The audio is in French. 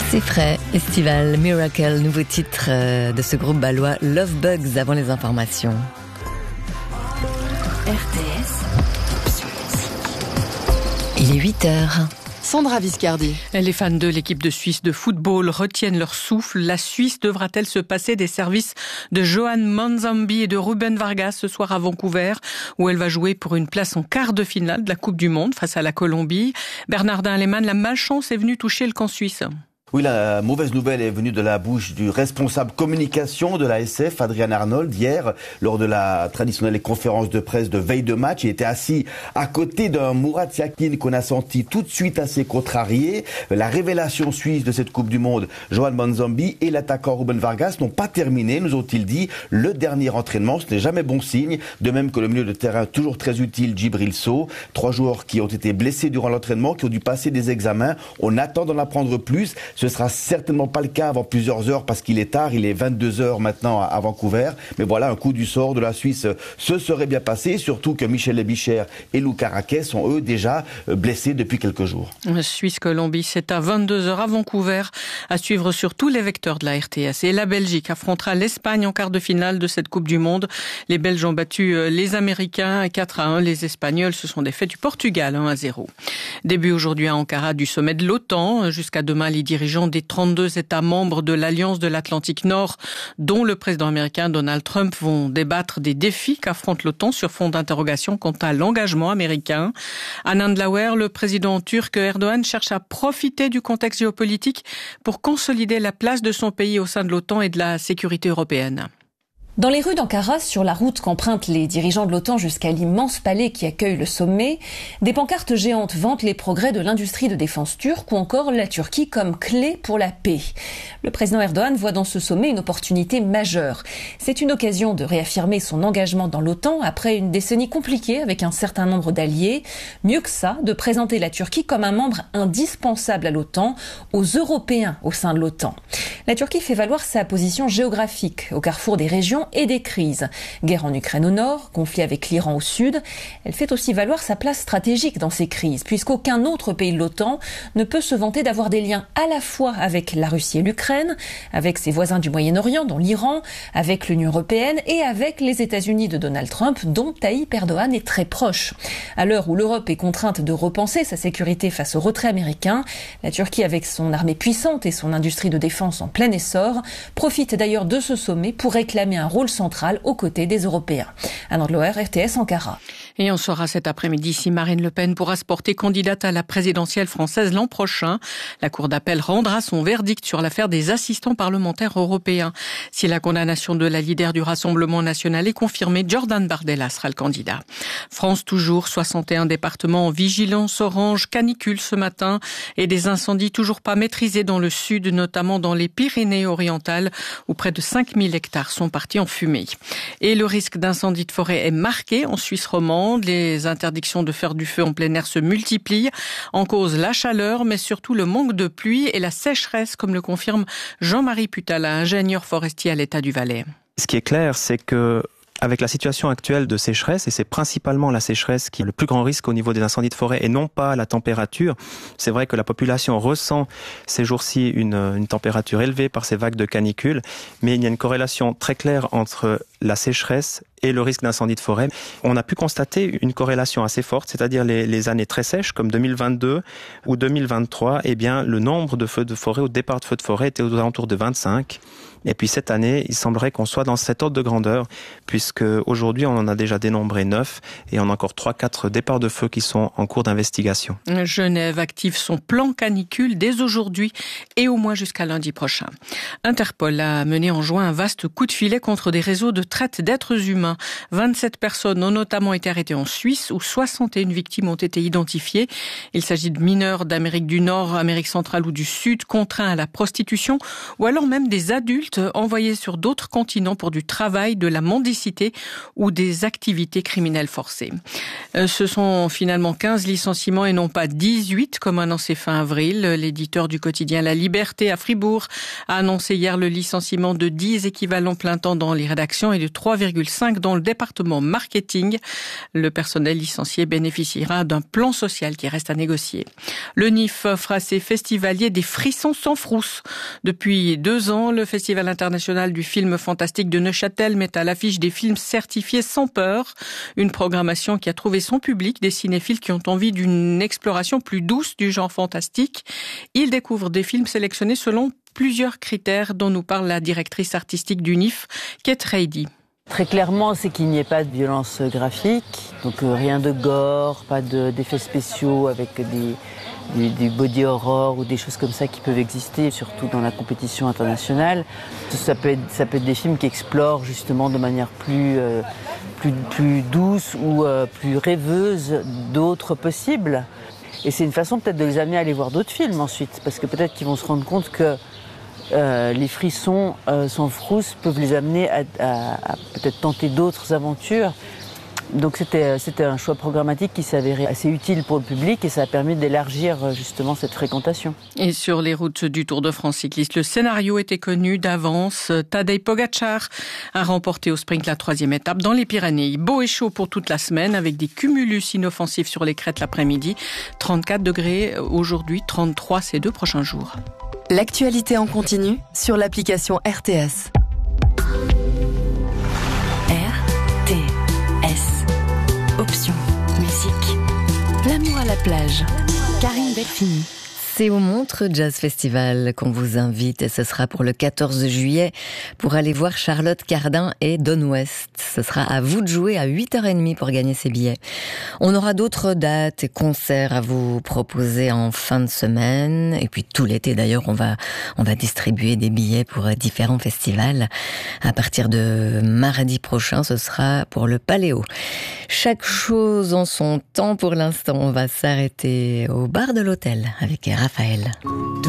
C'est frais, estival, Miracle, nouveau titre de ce groupe balois Love Bugs avant les informations. RTS. Il est 8h. Sandra Viscardi. Les fans de l'équipe de Suisse de football retiennent leur souffle. La Suisse devra-t-elle se passer des services de Johan Manzambi et de Ruben Vargas ce soir à Vancouver, où elle va jouer pour une place en quart de finale de la Coupe du Monde face à la Colombie? Bernardin Lehmann, la malchance est venue toucher le camp suisse. Oui, la mauvaise nouvelle est venue de la bouche du responsable communication de la SF, Adrian Arnold, hier, lors de la traditionnelle conférence de presse de veille de match. Il était assis à côté d'un Murat Yakin qu'on a senti tout de suite assez contrarié. La révélation suisse de cette Coupe du Monde, Johan Manzambi et l'attaquant Ruben Vargas n'ont pas terminé, nous ont-ils dit, le dernier entraînement. Ce n'est jamais bon signe, de même que le milieu de terrain toujours très utile, Djibril Sow. 3 joueurs qui ont été blessés durant l'entraînement, qui ont dû passer des examens. On attend d'en apprendre plus. Ce sera certainement pas le cas avant plusieurs heures parce qu'il est tard, il est 22h maintenant à Vancouver. Mais voilà, un coup du sort de la Suisse se serait bien passé, surtout que Michel Lébicher et Lou Caraquet sont eux déjà blessés depuis quelques jours. Suisse-Colombie, c'est à 22h à Vancouver, à suivre sur tous les vecteurs de la RTS. Et la Belgique affrontera l'Espagne en quart de finale de cette Coupe du Monde. Les Belges ont battu les Américains 4-1. Les Espagnols se sont défaits du Portugal 1-0. Début aujourd'hui à Ankara du sommet de l'OTAN. Jusqu'à demain, les dirigeants des 32 États membres de l'Alliance de l'Atlantique Nord, dont le président américain Donald Trump, vont débattre des défis qu'affronte l'OTAN sur fond d'interrogation quant à l'engagement américain. Anand Lauer, le président turc Erdogan, cherche à profiter du contexte géopolitique pour consolider la place de son pays au sein de l'OTAN et de la sécurité européenne. Dans les rues d'Ankara, sur la route qu'empruntent les dirigeants de l'OTAN jusqu'à l'immense palais qui accueille le sommet, des pancartes géantes vantent les progrès de l'industrie de défense turque ou encore la Turquie comme clé pour la paix. Le président Erdogan voit dans ce sommet une opportunité majeure. C'est une occasion de réaffirmer son engagement dans l'OTAN après une décennie compliquée avec un certain nombre d'alliés. Mieux que ça, de présenter la Turquie comme un membre indispensable à l'OTAN, aux Européens au sein de l'OTAN. La Turquie fait valoir sa position géographique au carrefour des régions et des crises. Guerre en Ukraine au nord, conflit avec l'Iran au sud. Elle fait aussi valoir sa place stratégique dans ces crises, puisqu'aucun autre pays de l'OTAN ne peut se vanter d'avoir des liens à la fois avec la Russie et l'Ukraine, avec ses voisins du Moyen-Orient, dont l'Iran, avec l'Union européenne et avec les États-Unis de Donald Trump, dont Tayyip Erdogan est très proche. À l'heure où l'Europe est contrainte de repenser sa sécurité face au retrait américain, la Turquie, avec son armée puissante et son industrie de défense en plein essor, profite d'ailleurs de ce sommet pour réclamer un rôle central aux côtés des Européens. Anand Lauer, RTS Ankara. Et on saura cet après-midi si Marine Le Pen pourra se porter candidate à la présidentielle française l'an prochain. La Cour d'appel rendra son verdict sur l'affaire des assistants parlementaires européens. Si la condamnation de la leader du Rassemblement national est confirmée, Jordan Bardella sera le candidat. France toujours, 61 départements en vigilance orange, canicule ce matin et des incendies toujours pas maîtrisés dans le sud, notamment dans les Pyrénées-Orientales où près de 5000 hectares sont partis en fumée. Et le risque d'incendie de forêt est marqué en Suisse romande. Les interdictions de faire du feu en plein air se multiplient. En cause la chaleur, mais surtout le manque de pluie et la sécheresse, comme le confirme Jean-Marie Putala, ingénieur forestier à l'État du Valais. Ce qui est clair, c'est que avec la situation actuelle de sécheresse, et c'est principalement la sécheresse qui est le plus grand risque au niveau des incendies de forêt et non pas la température. C'est vrai que la population ressent ces jours-ci une température élevée par ces vagues de canicule, mais il y a une corrélation très claire entre la sécheresse et le risque d'incendie de forêt. On a pu constater une corrélation assez forte, c'est-à-dire les années très sèches comme 2022 ou 2023, eh bien le nombre de feux de forêt, au départ de feux de forêt était aux alentours de 25. Et puis cette année, il semblerait qu'on soit dans cet ordre de grandeur, puisque aujourd'hui on en a déjà dénombré 9 et on a encore 3-4 départs de feu qui sont en cours d'investigation. Genève active son plan canicule dès aujourd'hui et au moins jusqu'à lundi prochain. Interpol a mené en juin un vaste coup de filet contre des réseaux de traite d'êtres humains. 27 personnes ont notamment été arrêtées en Suisse où 61 victimes ont été identifiées. Il s'agit de mineurs d'Amérique du Nord, Amérique centrale ou du Sud contraints à la prostitution ou alors même des adultes envoyés sur d'autres continents pour du travail, de la mendicité ou des activités criminelles forcées. Ce sont finalement 15 licenciements et non pas 18 comme annoncé fin avril. L'éditeur du quotidien La Liberté à Fribourg a annoncé hier le licenciement de 10 équivalents plein temps dans les rédactions et de 3,5 dans le département marketing. Le personnel licencié bénéficiera d'un plan social qui reste à négocier. Le NIF offre à ses festivaliers des frissons sans frousse. Depuis 2 ans, le Festival international du film fantastique de Neuchâtel met à l'affiche des films certifiés sans peur. Une programmation qui a trouvé son public, des cinéphiles qui ont envie d'une exploration plus douce du genre fantastique. Ils découvrent des films sélectionnés selon plusieurs critères dont nous parle la directrice artistique du NIF, Kate Reidy. Très clairement, c'est qu'il n'y ait pas de violence graphique, donc rien de gore, pas d'effets spéciaux avec du body horror ou des choses comme ça qui peuvent exister, surtout dans la compétition internationale. Ça peut être des films qui explorent justement de manière plus douce ou plus rêveuse d'autres possibles. Et c'est une façon peut-être de les amener à aller voir d'autres films ensuite, parce que peut-être qu'ils vont se rendre compte que les frissons sans frousse peuvent les amener à peut-être tenter d'autres aventures. Donc c'était un choix programmatique qui s'avérait assez utile pour le public et ça a permis d'élargir justement cette fréquentation. Et sur les routes du Tour de France cycliste, le scénario était connu d'avance. Tadej Pogačar a remporté au sprint la 3e étape dans les Pyrénées. Beau et chaud pour toute la semaine avec des cumulus inoffensifs sur les crêtes l'après-midi. 34 degrés aujourd'hui, 33 ces 2 prochains jours. L'actualité en continu sur l'application RTS. RTS. Option. Musique. L'amour à la plage. Karine Delphini. C'est au Montreux Jazz Festival qu'on vous invite et ce sera pour le 14 juillet pour aller voir Charlotte Cardin et Don West. Ce sera à vous de jouer à 8h30 pour gagner ces billets. On aura d'autres dates et concerts à vous proposer en fin de semaine et puis tout l'été d'ailleurs on va distribuer des billets pour différents festivals. À partir de mardi prochain, ce sera pour le Paléo. Chaque chose en son temps pour l'instant. On va s'arrêter au bar de l'hôtel avec Raphaël.